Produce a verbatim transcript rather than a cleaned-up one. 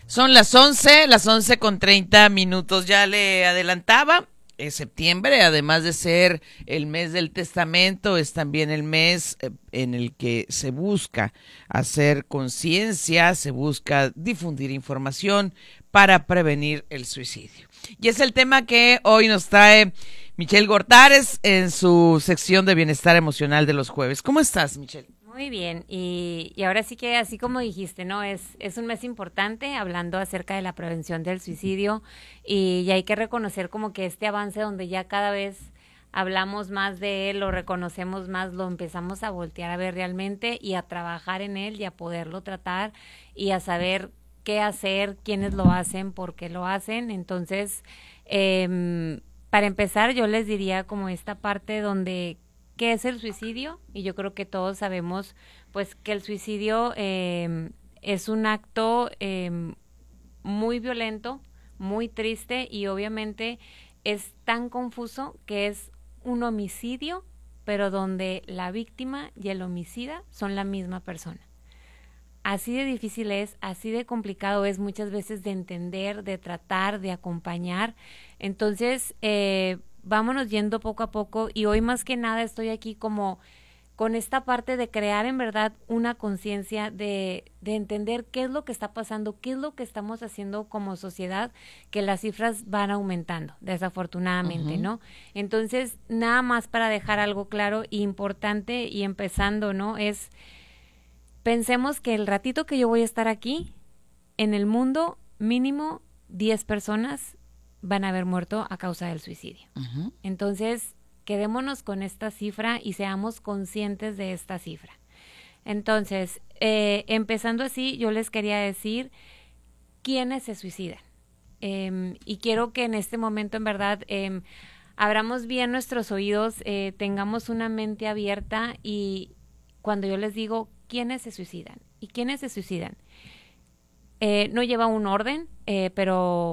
Son las once, las once con treinta minutos. Ya le adelantaba, es septiembre, además de ser el mes del testamento, es también el mes eh, en el que se busca hacer conciencia, se busca difundir información para prevenir el suicidio. Y es el tema que hoy nos trae Michelle Gortares en su sección de bienestar emocional de los jueves. ¿Cómo estás, Michelle? Muy bien, y, y ahora sí que así como dijiste, ¿no? Es, es un mes importante hablando acerca de la prevención del suicidio y, y hay que reconocer como que este avance donde ya cada vez hablamos más de él, lo reconocemos más, lo empezamos a voltear a ver realmente y a trabajar en él y a poderlo tratar y a saber qué hacer, quiénes lo hacen, por qué lo hacen. Entonces, eh, para empezar, yo les diría como esta parte donde qué es el suicidio y yo creo que todos sabemos pues que el suicidio eh, es un acto eh, muy violento, muy triste y obviamente es tan confuso que es un homicidio, pero donde la víctima y el homicida son la misma persona. Así de difícil es, así de complicado es muchas veces de entender, de tratar, de acompañar. Entonces, eh, vámonos yendo poco a poco y hoy más que nada estoy aquí como con esta parte de crear en verdad una conciencia de, de entender qué es lo que está pasando, qué es lo que estamos haciendo como sociedad, que las cifras van aumentando, desafortunadamente, Uh-huh. ¿no? Entonces, nada más para dejar algo claro e importante y empezando, ¿no? Es pensemos que el ratito que yo voy a estar aquí, en el mundo mínimo diez personas van a haber muerto a causa del suicidio. Uh-huh. Entonces, quedémonos con esta cifra y seamos conscientes de esta cifra. Entonces, eh, empezando así, yo les quería decir quiénes se suicidan. Eh, y quiero que en este momento, en verdad, eh, abramos bien nuestros oídos, eh, tengamos una mente abierta y cuando yo les digo quiénes se suicidan y quiénes se suicidan, eh, no lleva un orden, eh, pero